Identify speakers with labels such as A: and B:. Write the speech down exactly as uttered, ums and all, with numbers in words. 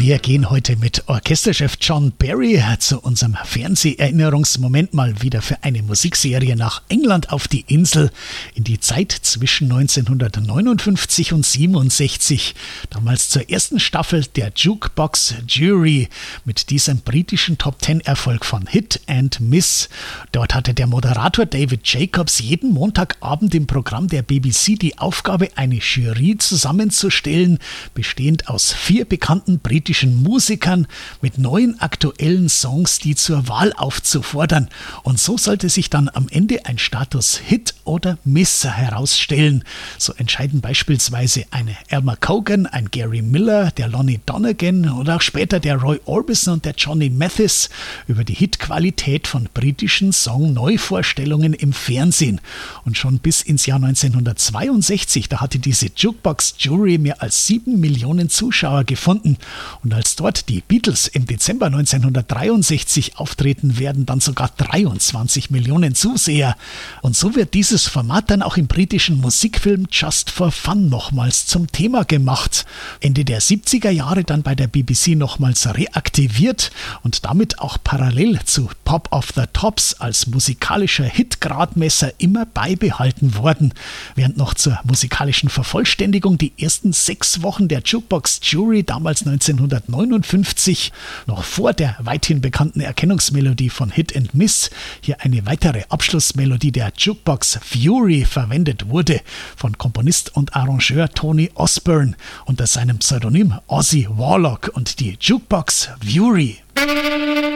A: Wir gehen heute mit Orchesterchef John Barry zu unserem Fernseherinnerungsmoment mal wieder für eine Musikserie nach England auf die Insel in die Zeit zwischen neunzehnhundertneunundfünfzig und siebenundsechzig. Damals zur ersten Staffel der Jukebox Jury mit diesem britischen Top-Ten-Erfolg von Hit and Miss. Dort hatte der Moderator David Jacobs jeden Montagabend im Programm der B B C die Aufgabe, eine Jury zusammenzustellen, bestehend aus vier bekannten britischen Musikern mit neuen aktuellen Songs, die zur Wahl aufzufordern. Und so sollte sich dann am Ende ein Status Hit oder Miss herausstellen. So entscheiden beispielsweise eine Elmer Cogan, ein Gary Miller, der Lonnie Donegan oder auch später der Roy Orbison und der Johnny Mathis über die Hitqualität von britischen Song-Neuvorstellungen im Fernsehen. Und schon bis ins Jahr neunzehnhundertzweiundsechzig, da hatte diese Jukebox Jury mehr als sieben Millionen Zuschauer gefunden. Und als dort die Beatles im Dezember neunzehnhundertdreiundsechzig auftreten, werden dann sogar dreiundzwanzig Millionen Zuseher. Und so wird dieses Format dann auch im britischen Musikfilm Just for Fun nochmals zum Thema gemacht. Ende der siebziger Jahre dann bei der B B C nochmals reaktiviert und damit auch parallel zu Pop of the Tops als musikalischer Hitgradmesser immer beibehalten worden. Während noch zur musikalischen Vervollständigung die ersten sechs Wochen der Jukebox Jury damals neunzehnhundertneunundfünfzig, noch vor der weithin bekannten Erkennungsmelodie von Hit and Miss, hier eine weitere Abschlussmelodie der Jukebox Fury verwendet wurde, von Komponist und Arrangeur Tony Osborne unter seinem Pseudonym Ozzy Warlock und die Jukebox Fury.